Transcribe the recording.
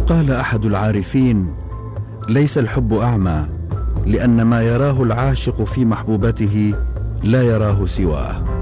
قال أحد العارفين: ليس الحب أعمى، لأن ما يراه العاشق في محبوبته لا يراه سواه.